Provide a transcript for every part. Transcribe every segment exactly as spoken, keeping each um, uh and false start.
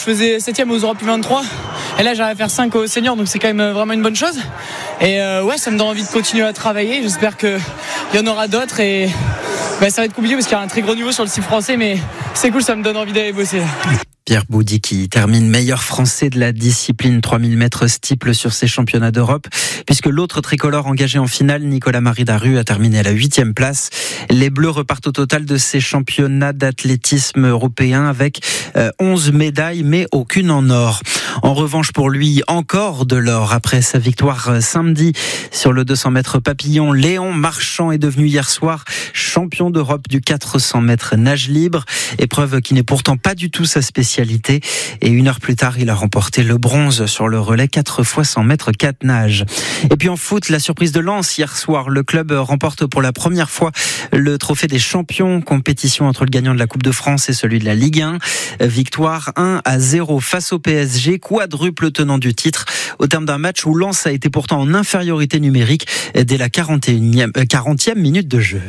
faisais septième aux Europe U vingt-trois. Et là, j'arrive à faire cinq aux seniors, donc c'est quand même vraiment une bonne chose. Et euh, ouais, ça me donne envie de continuer à travailler. J'espère qu'il y en aura d'autres. Et bah, ça va être compliqué parce qu'il y a un très gros niveau sur le site français, mais c'est cool, ça me donne envie d'aller bosser. Pierre Boudy qui termine meilleur français de la discipline trois mille mètres steeple sur ces championnats d'Europe, puisque l'autre tricolore engagé en finale, Nicolas-Marie Daru, a terminé à la huitième place. Les Bleus repartent au total de ces championnats d'athlétisme européen avec onze médailles, mais aucune en or. En revanche, pour lui, encore de l'or. Après sa victoire samedi sur le deux cents mètres papillon, Léon Marchand est devenu hier soir champion d'Europe du quatre cents mètres nage libre, épreuve qui n'est pourtant pas du tout sa spécialité. Et une heure plus tard, il a remporté le bronze sur le relais quatre fois cent mètres quatre nages. Et puis en foot, la surprise de Lens hier soir. Le club remporte pour la première fois le trophée des champions, compétition entre le gagnant de la Coupe de France et celui de la Ligue un. Victoire un à zéro face au P S G, quadruple tenant du titre, au terme d'un match où Lens a été pourtant en infériorité numérique dès la quarantième minute de jeu.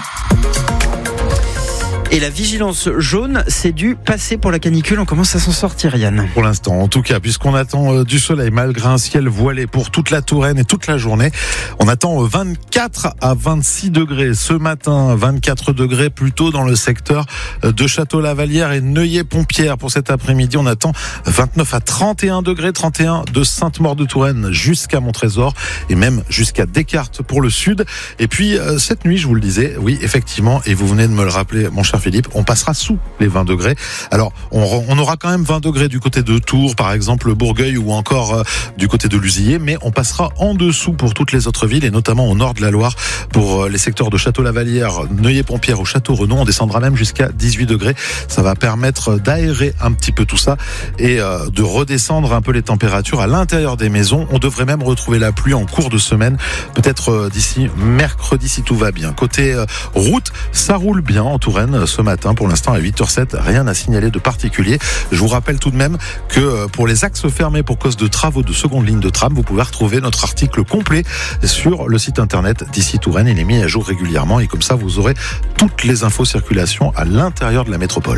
Et la vigilance jaune, c'est dû passer pour la canicule. On commence à s'en sortir, Yann. Pour l'instant, en tout cas, puisqu'on attend euh, du soleil malgré un ciel voilé pour toute la Touraine et toute la journée. On attend euh, vingt-quatre à vingt-six degrés ce matin, vingt-quatre degrés plutôt dans le secteur euh, de Château-Lavalière et Neuilly-Pompière. Pour cet après-midi, on attend vingt-neuf à trente et un degrés, trente et un de Sainte-Maure-de-Touraine jusqu'à Montrésor et même jusqu'à Descartes pour le sud. Et puis, euh, cette nuit, je vous le disais, oui, effectivement, et vous venez de me le rappeler, mon cher Philippe, on passera sous les vingt degrés. Alors, on, on aura quand même vingt degrés du côté de Tours, par exemple, Bourgueil ou encore euh, du côté de Lusillier, mais on passera en dessous pour toutes les autres villes et notamment au nord de la Loire pour euh, les secteurs de Château-Lavalière, Neuilly-Pompière ou Château-Renaud. On descendra même jusqu'à dix-huit degrés. Ça va permettre d'aérer un petit peu tout ça et euh, de redescendre un peu les températures à l'intérieur des maisons. On devrait même retrouver la pluie en cours de semaine, peut-être euh, d'ici mercredi si tout va bien. Côté euh, route, ça roule bien en Touraine ce matin. Pour l'instant, à huit heures sept, rien à signaler de particulier. Je vous rappelle tout de même que pour les axes fermés pour cause de travaux de seconde ligne de tram, vous pouvez retrouver notre article complet sur le site internet d'Ici Touraine. Il est mis à jour régulièrement et comme ça, vous aurez toutes les infos circulation à l'intérieur de la métropole.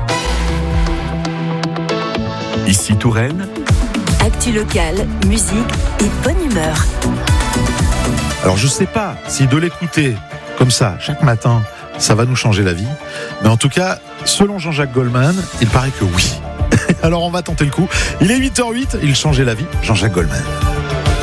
Ici Touraine. Actu locale, musique et bonne humeur. Alors, je sais pas si de l'écouter comme ça chaque matin, ça va nous changer la vie. Mais en tout cas, selon Jean-Jacques Goldman, il paraît que oui. Alors on va tenter le coup. Il est huit heures huit, il changeait la vie, Jean-Jacques Goldman.